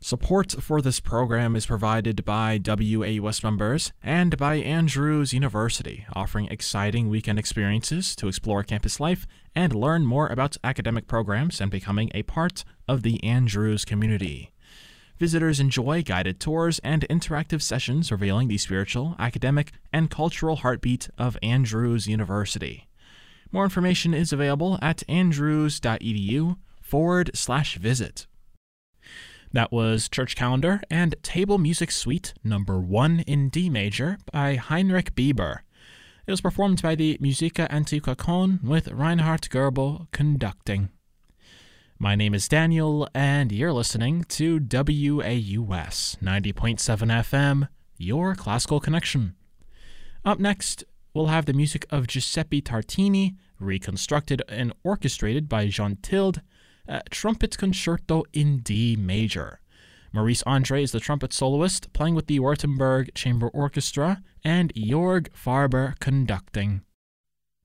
Support for this program is provided by WAUS members and by Andrews University, offering exciting weekend experiences to explore campus life and learn more about academic programs and becoming a part of the Andrews community. Visitors enjoy guided tours and interactive sessions revealing the spiritual, academic, and cultural heartbeat of Andrews University. More information is available at andrews.edu/visit. That was Church Calendar and Table Music Suite No. 1 in D major by Heinrich Bieber. It was performed by the Musica Antiqua Köln with Reinhard Goebel conducting. My name is Daniel, and you're listening to WAUS 90.7 FM, your classical connection. Up next, we'll have the music of Giuseppe Tartini, reconstructed and orchestrated by Jean Tilde, Trumpet Concerto in D major. Maurice Andre is the trumpet soloist, playing with the Württemberg Chamber Orchestra, and Jörg Farber conducting.